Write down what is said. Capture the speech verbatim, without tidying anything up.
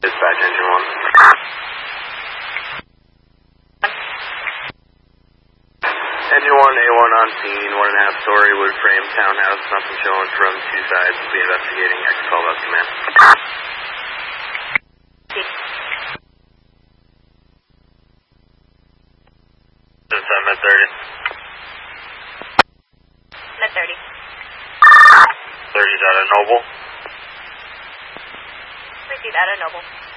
Dispatch engine one. Engine one, A one on scene, one and a half story, wood frame, townhouse, nothing showing from two sides. We'll be investigating. X twelve out command. This is mid thirty. Mid thirty. thirty's out of Noble. Repeat out of Noble.